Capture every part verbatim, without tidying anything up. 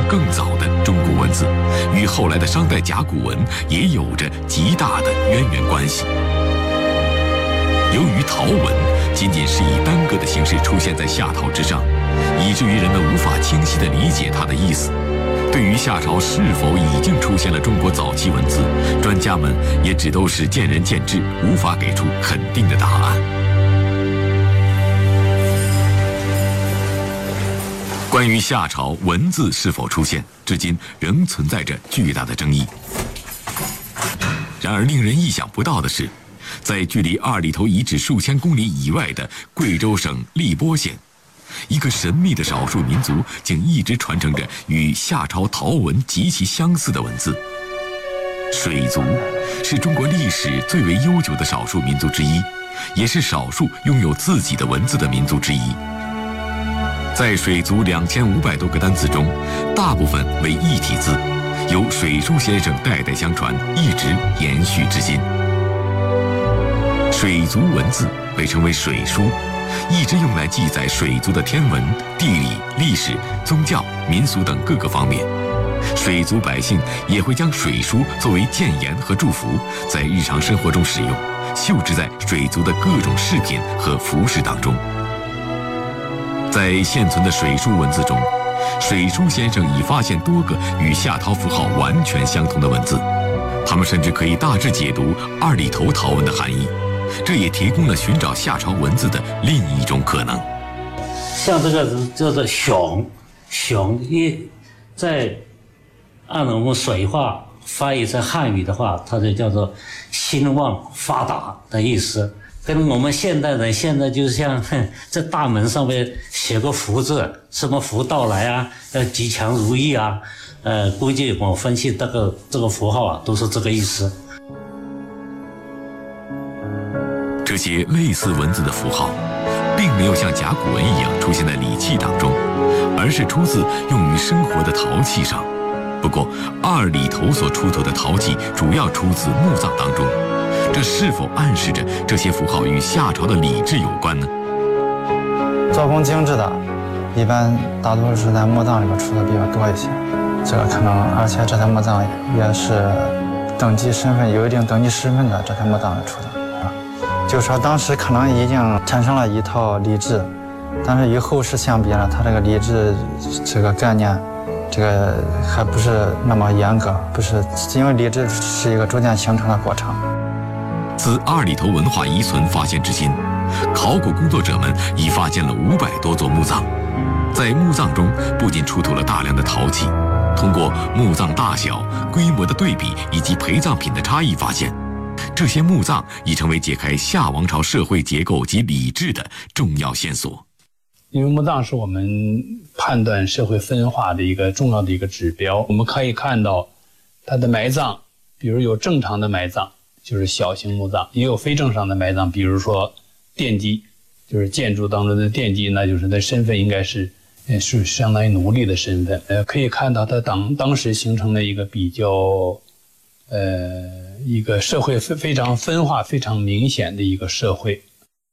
更早的中国文字，与后来的商代甲骨文也有着极大的渊源关系。由于陶文仅仅是以单个的形式出现在夏陶之上，以至于人们无法清晰地理解它的意思。对于夏朝是否已经出现了中国早期文字，专家们也只都是见仁见智，无法给出肯定的答案。关于夏朝文字是否出现，至今仍存在着巨大的争议。然而，令人意想不到的是，在距离二里头遗址数千公里以外的贵州省荔波县，一个神秘的少数民族竟一直传承着与夏朝陶文极其相似的文字。水族是中国历史最为悠久的少数民族之一，也是少数拥有自己的文字的民族之一。在水族两千五百多个单词中，大部分为异体字，由水书先生代代相传，一直延续至今。水族文字被称为水书，一直用来记载水族的天文、地理、历史、宗教、民俗等各个方面。水族百姓也会将水书作为谏言和祝福，在日常生活中使用，绣制在水族的各种饰品和服饰当中。在现存的水书文字中，水书先生已发现多个与夏陶符号完全相同的文字，他们甚至可以大致解读二里头陶文的含义，这也提供了寻找夏朝文字的另一种可能。 像这个叫做熊，熊一在按我们水话翻译成汉语的话，它就叫做兴旺发达的意思。跟我们现代人现在就像在大门上面写个福字，什么福到来啊，要吉祥如意啊，呃，估计我分析这个这个符号啊，都是这个意思。 这些类似文字的符号，并没有像甲骨文一样出现在礼器当中，而是出自用于生活的陶器上。不过，二里头所出土的陶器主要出自墓葬当中，这是否暗示着这些符号与夏朝的礼制有关呢？ 做工精致的，一般大多数是在墓葬里面出的比较多一些。这个可能，而且这台墓葬也是登记身份有一定登记身份的这台墓葬里出的啊。就说当时可能已经产生了一套礼制，但是与后世相比呢，它这个礼制这个概念，这个还不是那么严格，不是因为礼制是一个逐渐形成的过程。 自二里头文化遗存发现至今，考古工作者们已发现了五百多座墓葬。在墓葬中，不仅出土了大量的陶器，通过墓葬大小、规模的对比以及陪葬品的差异，发现这些墓葬已成为解开夏王朝社会结构及礼制的重要线索。 因为墓葬是我们判断社会分化的一个重要的一个指标。我们可以看到它的埋葬，比如有正常的埋葬，就是小型墓葬，也有非正常的埋葬，比如说奠基，就是建筑当中的奠基，那就是它身份应该是是相当于奴隶的身份。呃，可以看到它当当时形成了一个比较呃一个社会非非常分化非常明显的一个社会。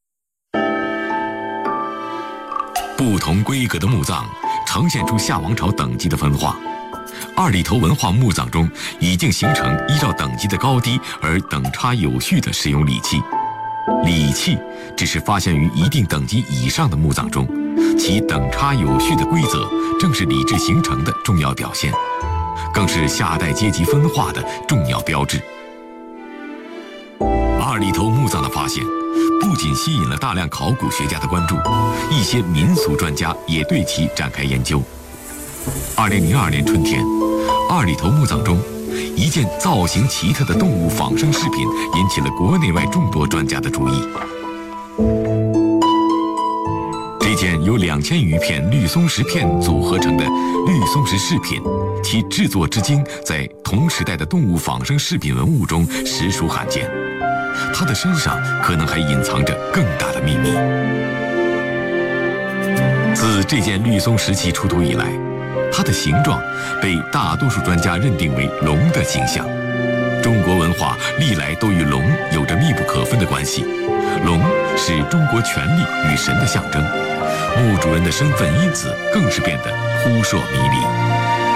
不同规格的墓葬呈现出夏王朝等级的分化。二里头文化墓葬中已经形成依照等级的高低而等差有序的使用礼器。礼器只是发现于一定等级以上的墓葬中，其等差有序的规则正是礼制形成的重要表现，更是夏代阶级分化的重要标志。二里头墓葬的发现不仅吸引了大量考古学家的关注，一些民俗专家也对其展开研究。二零零二年春天，二里头墓葬中一件造型奇特的动物仿生饰品引起了国内外众多专家的注意。这件由两千余片绿松石片组合成的绿松石饰品，其制作之精在同时代的动物仿生饰品文物中实属罕见。它的身上可能还隐藏着更大的秘密。自这件绿松石器出土以来，它的形状被大多数专家认定为龙的形象。中国文化历来都与龙有着密不可分的关系，龙是中国权力与神的象征，墓主人的身份因此更是变得扑朔迷离。